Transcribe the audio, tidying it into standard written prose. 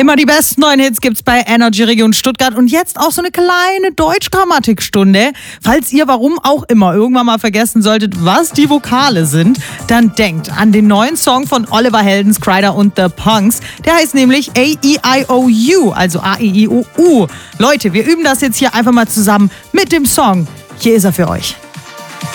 Immer die besten neuen Hits gibt's bei Energy Region Stuttgart und jetzt auch so eine kleine Deutschgrammatikstunde. Falls ihr warum auch immer irgendwann mal vergessen solltet, was die Vokale sind, dann denkt an den neuen Song von Oliver Heldens, Kryder und The Punks. Der heißt nämlich A-E-I-O-U, also A-E-I-O-U. Leute, wir üben das jetzt hier einfach mal zusammen mit dem Song. Hier ist er für euch.